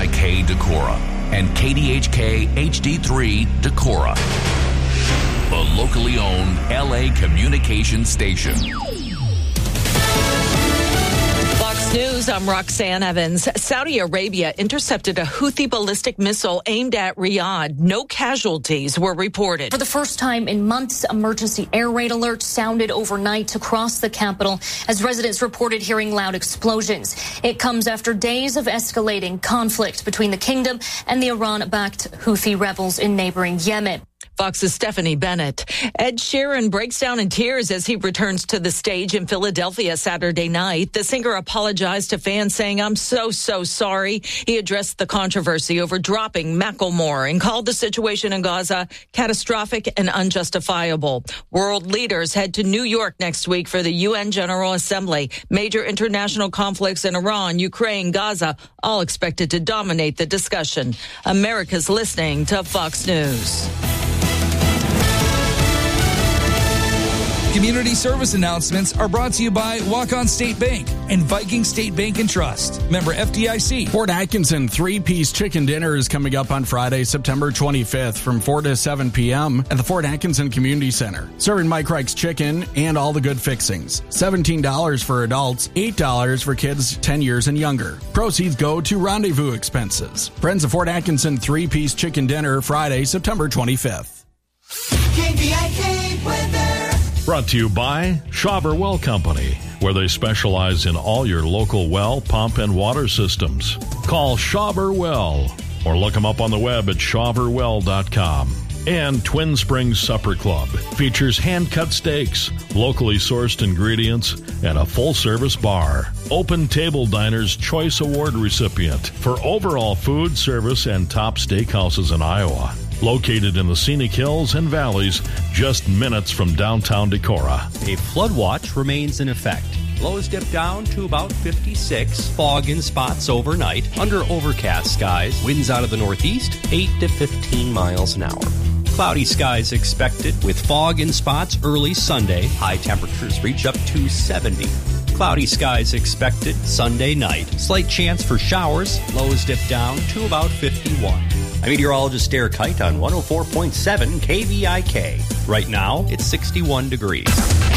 KVIK Decorah and KDHK HD3 Decorah, the locally owned LA communications station. Fox News, I'm Roxanne Evans. Saudi Arabia intercepted a Houthi ballistic missile aimed at Riyadh. No casualties were reported. For the first time in months, emergency air raid alerts sounded overnight across the capital as residents reported hearing loud explosions. It comes after days of escalating conflict between the kingdom and the Iran-backed Houthi rebels in neighboring Yemen. Fox's Stephanie Bennett. Ed Sheeran breaks down in tears as he returns to the stage in Philadelphia Saturday night. The singer apologized to fans, saying, "I'm so sorry." He addressed the controversy over dropping Macklemore and called the situation in Gaza catastrophic and unjustifiable. World leaders head to New York next week for the UN General Assembly. Major international conflicts in Iran, Ukraine, Gaza, all expected to dominate the discussion. America's listening to Fox News. Community service announcements are brought to you by Walk-On State Bank and Viking State Bank and Trust. Member FDIC. Fort Atkinson 3-piece chicken dinner is coming up on Friday, September 25th from 4 to 7 p.m. at the Fort Atkinson Community Center. Serving Mike Reich's chicken and all the good fixings. $17 for adults, $8 for kids 10 years and younger. Proceeds go to rendezvous expenses. Friends of Fort Atkinson 3-piece chicken dinner Friday, September 25th. KVIK weather. Brought to you by Shawver Well Company, where they specialize in all your local well, pump, and water systems. Call Shawver Well or look them up on the web at shawverwell.com. And Twin Springs Supper Club features hand-cut steaks, locally sourced ingredients, and a full-service bar. Open Table Diner's Choice Award recipient for overall food, service, and top steakhouses in Iowa. Located in the scenic hills and valleys, just minutes from downtown Decorah. A flood watch remains in effect. Lows dip down to about 56. Fog in spots overnight. Under overcast skies. Winds out of the northeast, 8 to 15 miles an hour. Cloudy skies expected with fog in spots early Sunday. High temperatures reach up to 70. Cloudy skies expected Sunday night. Slight chance for showers. Lows dip down to about 51. I'm meteorologist Derek Kite on 104.7 KVIK. Right now, it's 61 degrees.